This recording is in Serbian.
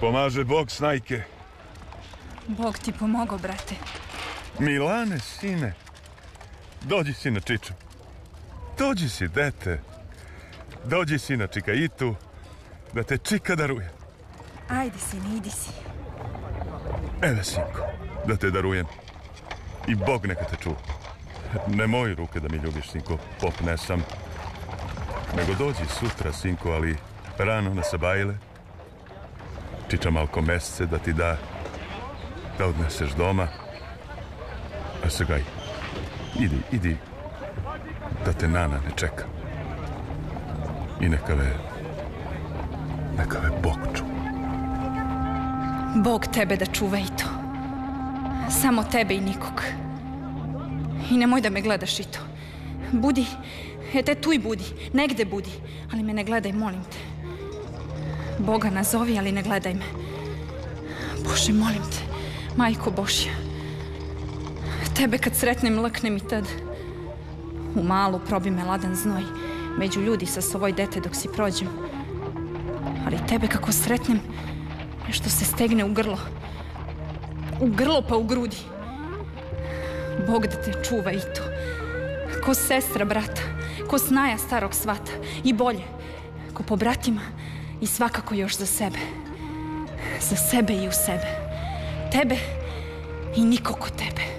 Pomaže Bog, snajke. Bog ti pomogao, brate. Milane, sine. Dođi si na čiču. Dođi si, dete. Dođi si na čikajitu, da te čika daruje. Ajde, sine, idi si. Eve, sinko, da te darujem. I Bog neka te čuva. Ne moji ruke da mi ljubiš, sinko, pop ne sam. Nego dođi sutra, sinko, ali rano na sabajle. Čiča malko mesece da ti da odneseš doma. A sagaj, idi, da te Nana ne čeka. I neka ve Bog čuva. Bog tebe da čuva i to. Samo tebe i nikog. I nemoj da me gledaš i to. Budi, tu i budi, negde budi, ali me ne gledaj, molim te. Boga nazovi, ali ne gledaj me. Bože, molim te, Majko Božja. Tebe kad sretnem, mlkne mi tad. U malu probi me ladan znoj, među ljudi sa svoj dete dok si prođem. Ali tebe kako sretnem, nešto se stegne u grlo. U grlo pa u grudi. Bog da te čuva i to. Ko sestra brata, ko snaja starog svata. I bolje, ko po bratima i svakako još za sebe. Za sebe i u sebe. Tebe i niko ko tebe.